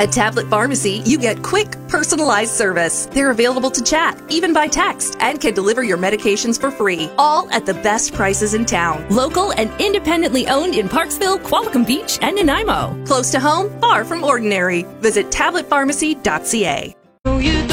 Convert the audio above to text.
At Tablet Pharmacy, you get quick, personalized service. They're available to chat, even by text, and can deliver your medications for free, all at the best prices in town. Local and independently owned in Parksville, Qualicum Beach, and Nanaimo. Close to home, far from ordinary. Visit tabletpharmacy.ca.